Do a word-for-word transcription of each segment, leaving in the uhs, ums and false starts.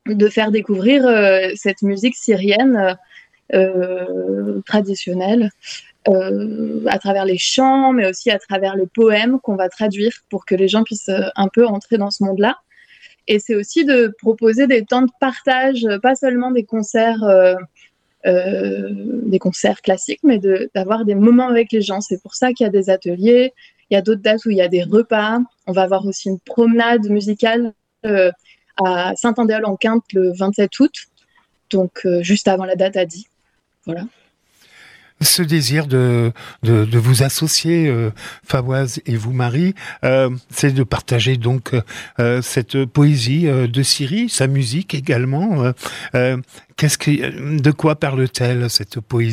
de faire découvrir euh, cette musique syrienne euh, traditionnelle euh, à travers les chants, mais aussi à travers les poèmes qu'on va traduire pour que les gens puissent euh, un peu entrer dans ce monde-là. Et c'est aussi de proposer des temps de partage, pas seulement des concerts, euh, euh, des concerts classiques, mais de, d'avoir des moments avec les gens. C'est pour ça qu'il y a des ateliers. Il y a d'autres dates où il y a des repas. On va avoir aussi une promenade musicale euh, à Saint-Andéol-en-Quinte le vingt-sept août, donc euh, juste avant la date à dix. Voilà. Ce désir de, de, de vous associer, euh, Fawaz et vous, Marie, euh, c'est de partager donc euh, cette poésie euh, de Syrie, sa musique également. Euh, euh, qu'est-ce que, de quoi parle-t-elle, cette poésie ?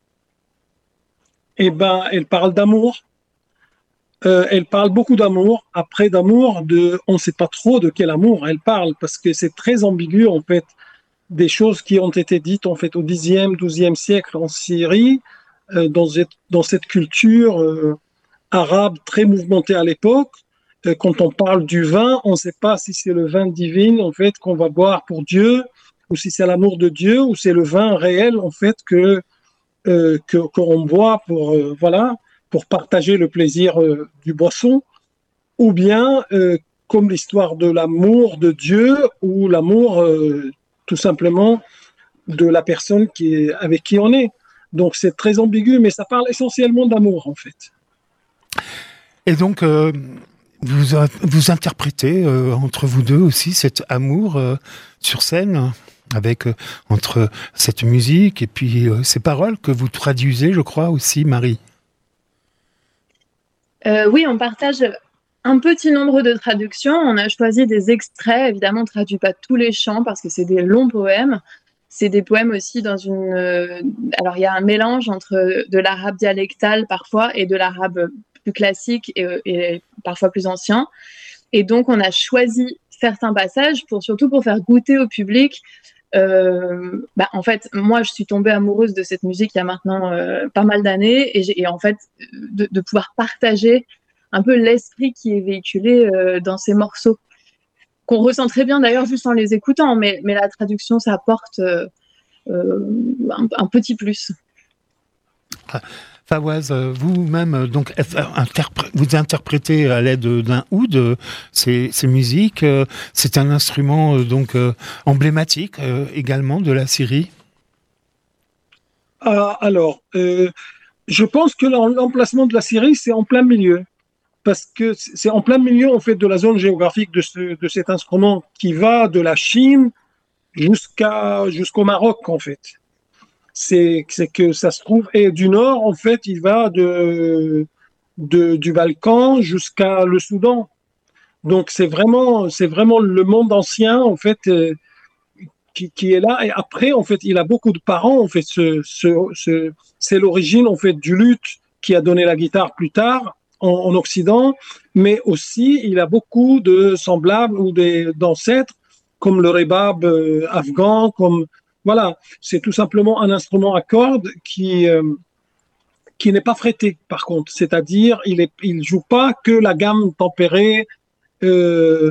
Eh ben, elle parle d'amour. Euh, elle parle beaucoup d'amour. Après, d'amour, de, on ne sait pas trop de quel amour elle parle parce que c'est très ambigu en fait. Des choses qui ont été dites en fait au dixième, douzième siècle en Syrie, euh, dans, cette, dans cette culture euh, arabe très mouvementée à l'époque. Euh, quand on parle du vin, on ne sait pas si c'est le vin divin en fait qu'on va boire pour Dieu, ou si c'est l'amour de Dieu, ou c'est le vin réel en fait que euh, que qu'on boit pour euh, voilà pour partager le plaisir euh, du boisson, ou bien euh, comme l'histoire de l'amour de Dieu ou l'amour euh, tout simplement de la personne qui est, avec qui on est. Donc c'est très ambigu, mais ça parle essentiellement d'amour en fait. Et donc, euh, vous, vous interprétez euh, entre vous deux aussi cet amour euh, sur scène, avec euh, entre cette musique et puis euh, ces paroles que vous traduisez, je crois aussi, Marie. Euh, oui, on partage un petit nombre de traductions. On a choisi des extraits. Évidemment, on ne traduit pas tous les chants parce que c'est des longs poèmes. C'est des poèmes aussi dans une... Euh, alors, il y a un mélange entre de l'arabe dialectal parfois et de l'arabe plus classique et, et parfois plus ancien. Et donc, on a choisi certains passages pour, surtout pour faire goûter au public. Euh, bah, en fait, moi, je suis tombée amoureuse de cette musique il y a maintenant euh, pas mal d'années. Et, j'ai, et en fait, de, de pouvoir partager un peu l'esprit qui est véhiculé euh, dans ces morceaux, qu'on ressent très bien d'ailleurs juste en les écoutant, mais, mais la traduction, ça apporte euh, euh, un, un petit plus. Ah, Fawaz, vous-même, donc, interpré- vous interprétez à l'aide d'un oud ces, ces musiques. C'est un instrument donc emblématique également de la Syrie. Ah, alors, euh, je pense que l'emplacement de la Syrie, c'est en plein milieu. Parce que c'est en plein milieu en fait de la zone géographique de, ce, de cet instrument qui va de la Chine jusqu'à jusqu'au Maroc en fait. C'est, c'est que ça se trouve et du nord en fait il va de, de du Balkan jusqu'à le Soudan. Donc c'est vraiment c'est vraiment le monde ancien en fait euh, qui, qui est là et après en fait il a beaucoup de parents en fait ce, ce, ce, c'est l'origine en fait du luth qui a donné la guitare plus tard en, en Occident, mais aussi il a beaucoup de semblables ou des, d'ancêtres comme le rebab euh, afghan, comme voilà, c'est tout simplement un instrument à cordes qui euh, qui n'est pas fretté par contre, c'est-à-dire il est il joue pas que la gamme tempérée. Euh,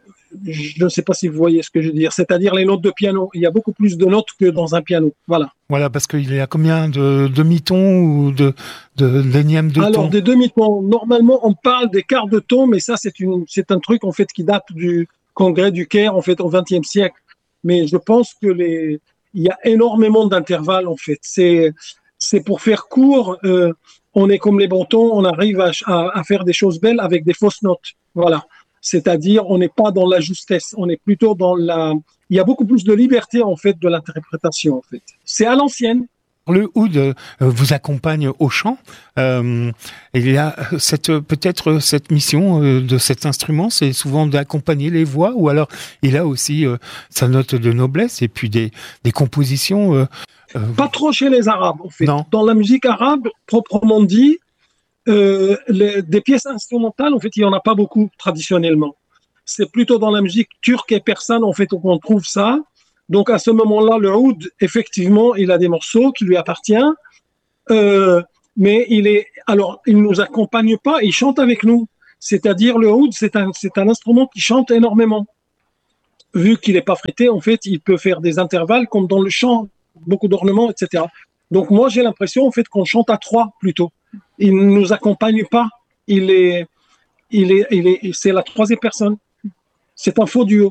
je ne sais pas si vous voyez ce que je veux dire, c'est-à-dire les notes de piano. Il y a beaucoup plus de notes que dans un piano. Voilà. Voilà, parce qu'il y a combien de demi-tons ou de, de d'énièmes de tons ? Alors, des demi-tons, normalement, on parle des quarts de ton, mais ça, c'est, une, c'est un truc, en fait, qui date du congrès du Caire, en fait, au vingtième siècle. Mais je pense que les, il y a énormément d'intervalles, en fait. C'est, c'est pour faire court, euh, on est comme les bretons, on arrive à, à, à faire des choses belles avec des fausses notes. Voilà. C'est-à-dire, on n'est pas dans la justesse, on est plutôt dans la... Il y a beaucoup plus de liberté, en fait, de l'interprétation, en fait. C'est à l'ancienne. Le oud euh, vous accompagne au chant. Euh, il y a cette, peut-être cette mission euh, de cet instrument, c'est souvent d'accompagner les voix, ou alors il a aussi euh, sa note de noblesse et puis des, des compositions... Euh, euh... Pas trop chez les Arabes, en fait. Non. Dans la musique arabe, proprement dit, Euh, les, des pièces instrumentales, en fait, il n'y en a pas beaucoup traditionnellement. C'est plutôt dans la musique turque et persane, en fait, qu'on trouve ça. Donc, à ce moment-là, le oud, effectivement, il a des morceaux qui lui appartiennent. Euh, mais il est, alors, il ne nous accompagne pas, il chante avec nous. C'est-à-dire, le oud, c'est un, c'est un instrument qui chante énormément. vu qu'il n'est pas frété, en fait, il peut faire des intervalles comme dans le chant, beaucoup d'ornements, et cetera. Donc moi, j'ai l'impression en fait qu'on chante à trois plutôt. Il ne nous accompagne pas. Il est, il est, il est, c'est la troisième personne. C'est un faux duo.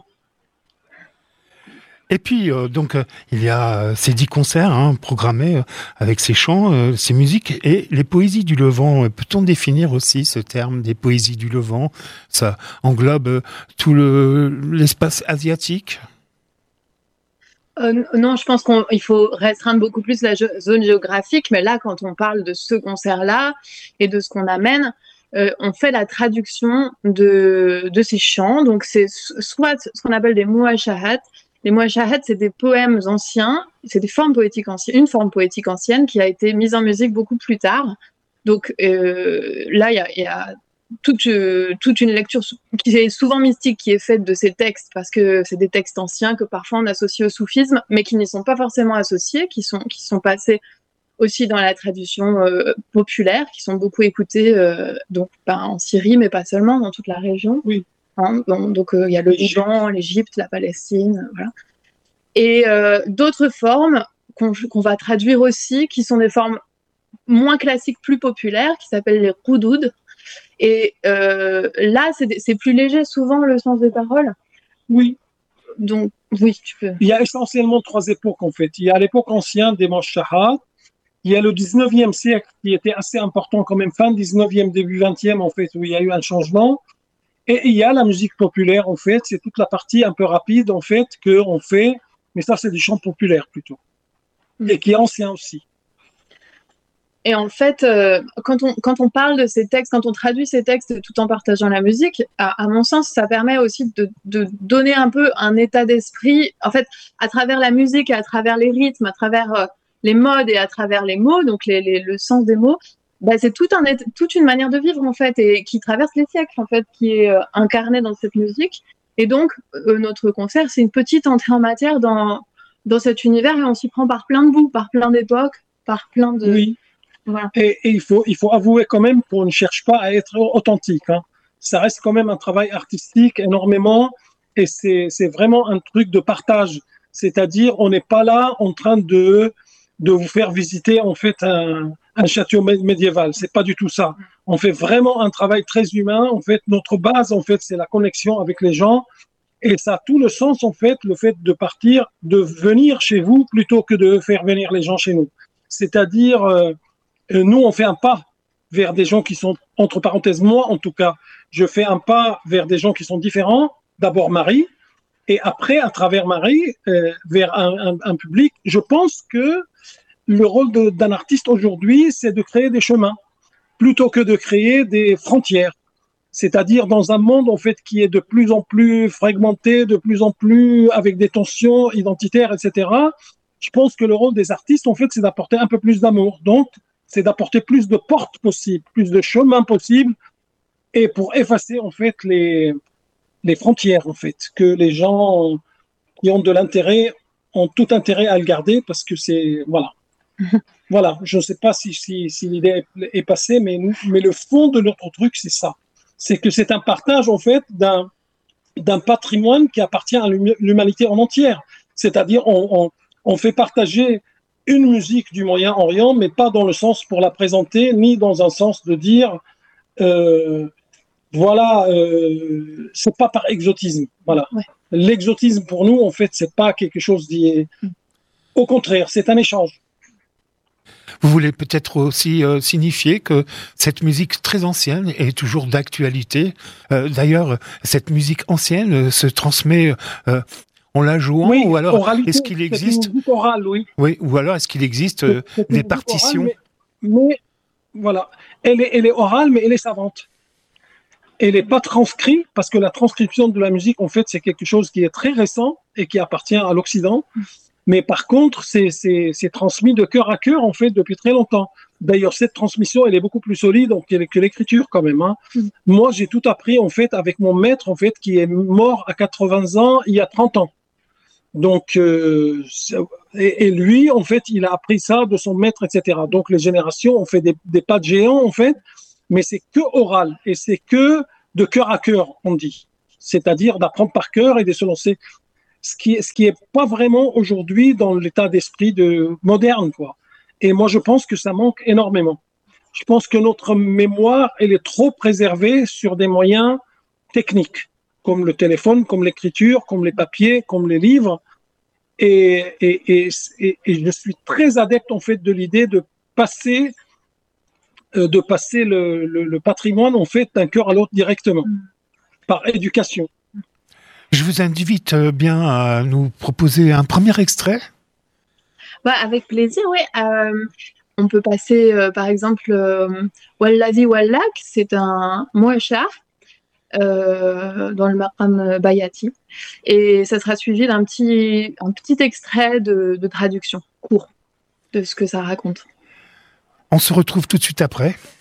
Et puis, euh, donc, euh, il y a euh, ces dix concerts hein, programmés euh, avec ces chants, euh, ces musiques et les poésies du Levant. Euh, Peut-on définir aussi ce terme des poésies du Levant? Ça englobe euh, tout le, l'espace asiatique? Euh, non, je pense qu'il faut restreindre beaucoup plus la ge- zone géographique, mais là, quand on parle de ce concert-là et de ce qu'on amène, euh, on fait la traduction de, de ces chants. Donc, c'est soit ce qu'on appelle des muashahat. Les muashahat, c'est des poèmes anciens, c'est des formes poétiques anciennes, une forme poétique ancienne qui a été mise en musique beaucoup plus tard. Donc euh, là, il y a, y a toute, euh, toute une lecture qui est souvent mystique qui est faite de ces textes parce que c'est des textes anciens que parfois on associe au soufisme, mais qui n'y sont pas forcément associés, qui sont, qui sont passés aussi dans la tradition euh, populaire, qui sont beaucoup écoutés euh, donc, ben, en Syrie, mais pas seulement, dans toute la région. Oui. Hein, bon, donc il euh, y a le Liban, l'Égypte, la Palestine, voilà. Et euh, d'autres formes qu'on qu'on va traduire aussi, qui sont des formes moins classiques, plus populaires, qui s'appellent les roudoud. Et euh, là, c'est plus léger souvent le sens des paroles. Oui. Donc, oui, tu peux. Il y a essentiellement trois époques en fait. Il y a l'époque ancienne des Moshahat. Il y a le dix-neuvième siècle qui était assez important quand même, fin dix-neuvième, début vingtième en fait, où il y a eu un changement. Et il y a la musique populaire, en fait, c'est toute la partie un peu rapide, en fait, qu'on fait, mais ça, c'est du chant populaire plutôt, et qui est ancien aussi. Et en fait, euh, quand, on, quand on parle de ces textes, quand on traduit ces textes tout en partageant la musique, à, à mon sens, ça permet aussi de, de donner un peu un état d'esprit, en fait, à travers la musique et à travers les rythmes, à travers euh, les modes et à travers les mots, donc les, les, le sens des mots. Bah, c'est tout un, toute une manière de vivre en fait et qui traverse les siècles en fait, qui est euh, incarnée dans cette musique. Et donc euh, notre concert, c'est une petite entrée en matière dans dans cet univers et on s'y prend par plein de bouts, par plein d'époques, par plein de. Oui. Voilà. Et, et il faut il faut avouer quand même qu'on ne cherche pas à être authentique. Hein. Ça reste quand même un travail artistique énormément et c'est c'est vraiment un truc de partage. C'est-à-dire on n'est pas là en train de de vous faire visiter en fait un un château médiéval, c'est pas du tout ça. On fait vraiment un travail très humain. En fait, notre base, en fait, c'est la connexion avec les gens, et ça a tout le sens, en fait, le fait de partir, de venir chez vous plutôt que de faire venir les gens chez nous. C'est-à-dire, euh, nous, on fait un pas vers des gens qui sont, entre parenthèses, moi, en tout cas, je fais un pas vers des gens qui sont différents. D'abord Marie, et après, à travers Marie, euh, vers un, un, un public. Je pense que le rôle d'un artiste aujourd'hui, c'est de créer des chemins plutôt que de créer des frontières. C'est-à-dire dans un monde en fait qui est de plus en plus fragmenté, de plus en plus avec des tensions identitaires, et cetera. Je pense que le rôle des artistes, en fait, c'est d'apporter un peu plus d'amour. Donc, c'est d'apporter plus de portes possibles, plus de chemins possibles, et pour effacer en fait les les frontières en fait, que les gens qui ont de l'intérêt ont tout intérêt à le garder parce que c'est voilà. Voilà, je ne sais pas si, si, si l'idée est, est passée, mais, mais le fond de notre truc, c'est ça. C'est que c'est un partage, en fait, d'un, d'un patrimoine qui appartient à l'humanité en entière. C'est-à-dire, on, on, on fait partager une musique du Moyen-Orient, mais pas dans le sens pour la présenter, ni dans un sens de dire, euh, voilà, euh, c'est pas par exotisme. Voilà. Ouais. L'exotisme, pour nous, en fait, c'est pas quelque chose d'y... Au contraire, c'est un échange. Vous voulez peut-être aussi euh, signifier que cette musique très ancienne est toujours d'actualité. Euh, D'ailleurs, cette musique ancienne euh, se transmet euh, en la jouant, oui, ou alors est-ce qu'il existe c'est une musique orale, oui. Oui, ou alors est-ce qu'il existe euh, des partitions orale, mais, mais voilà, elle est, elle est orale, mais elle est savante. Elle n'est pas transcrite parce que la transcription de la musique, en fait, c'est quelque chose qui est très récent et qui appartient à l'Occident. Mais par contre, c'est, c'est, c'est transmis de cœur à cœur, en fait, depuis très longtemps. D'ailleurs, cette transmission, elle est beaucoup plus solide que l'écriture, quand même. Hein. Mm. Moi, j'ai tout appris, en fait, avec mon maître, en fait, qui est mort à quatre-vingts ans, il y a trente ans. Donc, euh, et, et lui, en fait, il a appris ça de son maître, et cetera. Donc, les générations ont fait des, des pas de géants, en fait, mais c'est que oral, et c'est que de cœur à cœur, on dit. C'est-à-dire d'apprendre par cœur et de se lancer. ce qui, ce qui est pas vraiment aujourd'hui dans l'état d'esprit de moderne, quoi. Et moi, je pense que ça manque énormément. Je pense que notre mémoire, elle est trop préservée sur des moyens techniques, comme le téléphone, comme l'écriture, comme les papiers, comme les livres. Et, et, et, et, et je suis très adepte, en fait, de l'idée de passer, euh, de passer le, le, le patrimoine, en fait, d'un cœur à l'autre directement, par éducation. Je vous invite bien à nous proposer un premier extrait. Bah, avec plaisir, oui. Euh, on peut passer, euh, par exemple, euh, Wallahi Wallak, c'est un mouachar euh, dans le maqam Bayati. Et ça sera suivi d'un petit, un petit extrait de, de traduction court de ce que ça raconte. On se retrouve tout de suite après.